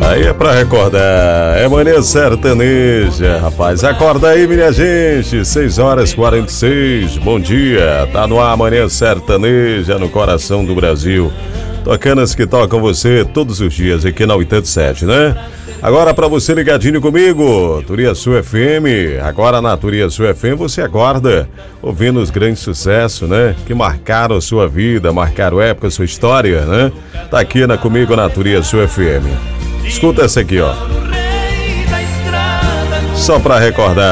Aí é pra recordar, é Manhã Sertaneja, rapaz. Acorda aí, minha gente, 6h46, bom dia. Tá no ar Manhã Sertaneja, no coração do Brasil. Tocanas que tocam você todos os dias aqui na 87, né? Agora pra você ligadinho comigo, Turiaçu FM. Agora na Turiaçu FM você acorda ouvindo os grandes sucessos, né? Que marcaram a sua vida, marcaram época, sua história, né? Tá aqui comigo na Turiaçu FM. Escuta essa aqui, ó. Só pra recordar.